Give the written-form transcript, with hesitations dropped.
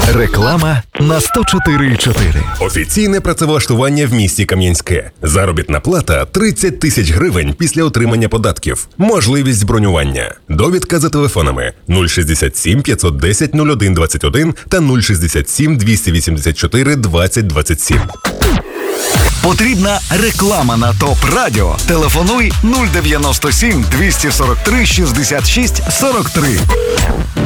Реклама на 104,4. Офіційне працевлаштування в місті Кам'янське. Заробітна плата 30 тисяч гривень після отримання податків. Можливість бронювання. Довідка за телефонами 067 510 01 21 та 067 284 20 27. Потрібна реклама на ТОП Радіо. Телефонуй 097 243 66 43.